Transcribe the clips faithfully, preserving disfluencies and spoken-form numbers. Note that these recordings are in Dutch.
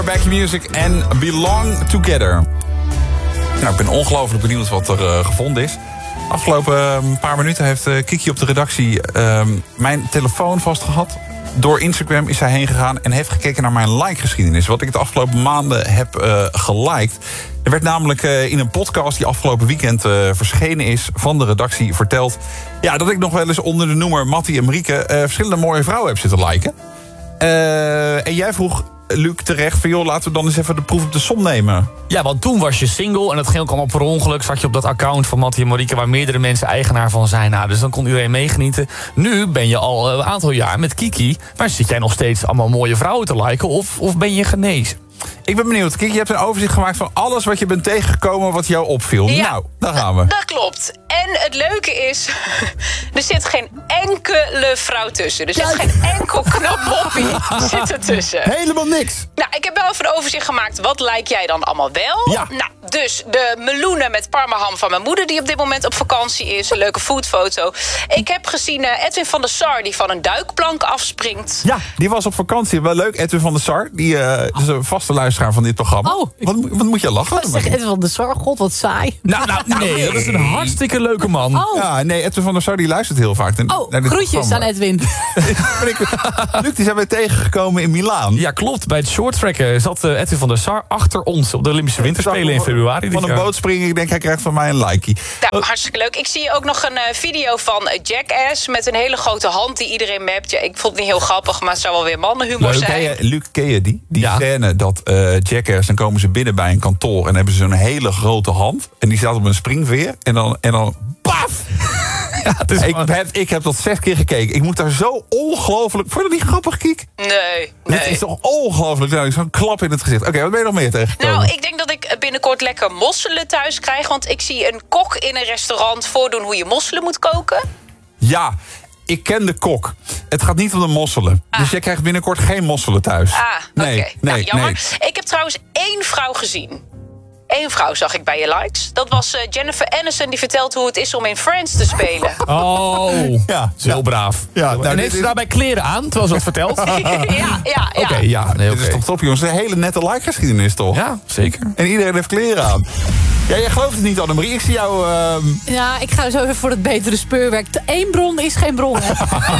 Back Music en Belong Together. Nou, ik ben ongelooflijk benieuwd wat er uh, gevonden is. Afgelopen uh, paar minuten heeft uh, Kiki op de redactie uh, mijn telefoon vastgehad. Door Instagram is zij heen gegaan en heeft gekeken naar mijn like-geschiedenis. Wat ik de afgelopen maanden heb uh, geliked. Er werd namelijk uh, in een podcast die afgelopen weekend uh, verschenen is van de redactie verteld, ja, dat ik nog wel eens onder de noemer Mattie en Marieke uh, verschillende mooie vrouwen heb zitten liken. Uh, en jij vroeg, Luc, terecht van joh, laten we dan eens even de proef op de som nemen. Ja, want toen was je single en dat ging ook allemaal per ongeluk. Zat je op dat account van Mattie en Marieke waar meerdere mensen eigenaar van zijn. Nou, dus dan kon iedereen meegenieten. Nu ben je al een aantal jaar met Kiki. Maar zit jij nog steeds allemaal mooie vrouwen te liken of, of ben je genezen? Ik ben benieuwd. Kiki, je hebt een overzicht gemaakt van alles wat je bent tegengekomen wat jou opviel. Ja, nou, daar gaan we. Dat klopt. En het leuke is, er zit geen enkele vrouw tussen. Er zit geen enkel knap moppie zit er tussen. Helemaal niks. Nou, ik heb wel even een overzicht gemaakt. Wat lijk jij dan allemaal wel? Ja. Nou, dus de meloenen met parmaham van mijn moeder die op dit moment op vakantie is. Een leuke foodfoto. Ik heb gezien uh, Edwin van der Sar die van een duikplank afspringt. Ja, die was op vakantie. Wel leuk, Edwin van der Sar. Die uh, is een vaste luisteraar van dit programma. Oh. Wat, wat moet je lachen? Wat zeg Edwin van der Sar? God, wat saai. Nou, nou, nee, dat is een hartstikke leuke man. Oh, Ja, nee, Edwin van der Sar die luistert heel vaak. oh naar dit groetjes programma. aan Edwin. Luc, die zijn we tegengekomen in Milaan. Ja, klopt. Bij het shorttracken zat uh, Edwin van der Sar achter ons op de Olympische Winterspelen in februari. Van een boot springen, ik denk hij krijgt van mij een likeie. Nou, hartstikke leuk. Ik zie ook nog een uh, video van uh, Jackass met een hele grote hand die iedereen mapt. Ja, ik vond het niet heel grappig, maar het zou wel weer mannenhumor Leuk. zijn. Ken je, Luc, ken je die? Die Ja. scène dat uh, Jackass, dan komen ze binnen bij een kantoor en hebben ze zo'n hele grote hand. En die staat op een springveer en dan, en dan paf! Ja, het is Ik gewoon- heb, ik heb dat zes keer gekeken. Ik moet daar zo ongelooflijk... Vond je dat niet grappig, Kiek? Nee, Dit nee. is toch ongelooflijk leuk. Zo'n klap in het gezicht. Oké, wat ben je nog meer tegengekomen? Nou, ik denk dat ik binnenkort lekker mosselen thuis krijg. Want ik zie een kok in een restaurant voordoen hoe je mosselen moet koken. Ja, ik ken de kok. Het gaat niet om de mosselen. Ah. Dus jij krijgt binnenkort geen mosselen thuis. Ah, oké. nee, nee, nou, jammer. nee. Ik heb trouwens één vrouw gezien. Eén vrouw zag ik bij je likes. Dat was uh, Jennifer Aniston die vertelt hoe het is om in Friends te spelen. Oh, Ja, is heel ja. braaf. Ja, nou, en dit heeft ze is- daarbij kleren aan, terwijl ze dat vertelt? Oké, ja, ja, ja. ja, nee, Dit is oké. toch top, jongens. Een hele nette like-geschiedenis, toch? Ja, zeker. En iedereen heeft kleren aan. Ja, jij gelooft het niet, Annemarie. Ik zie jou... ehm, Ja, ik ga zo even voor het betere speurwerk. Eén bron is geen bron, hè?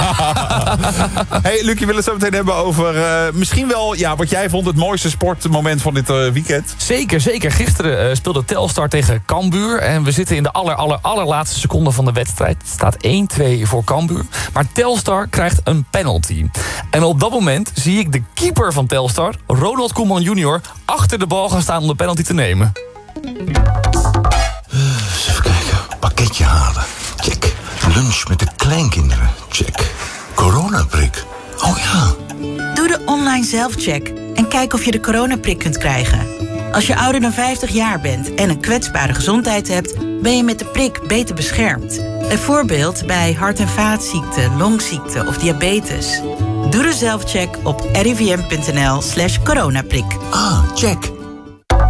Hey, Luc, je wil het zo meteen hebben over... eh, misschien wel, ja, wat jij vond het mooiste sportmoment van dit eh, weekend. Zeker, zeker. Gisteren uh, speelde Telstar tegen Cambuur. En we zitten in de aller, aller, allerlaatste seconde van de wedstrijd. Het staat één twee voor Cambuur. Maar Telstar krijgt een penalty. En op dat moment zie ik de keeper van Telstar, Ronald Koeman junior, achter de bal gaan staan om de penalty te nemen. Eens even kijken. Pakketje halen. Check. Lunch met de kleinkinderen. Check. Coronaprik. Oh ja. Doe de online zelfcheck en kijk of je de coronaprik kunt krijgen. Als je ouder dan vijftig jaar bent en een kwetsbare gezondheid hebt, ben je met de prik beter beschermd. Bijvoorbeeld bij hart- en vaatziekten, longziekten of diabetes. Doe de zelfcheck op r i v m punt n l slash coronaprik. Ah, check.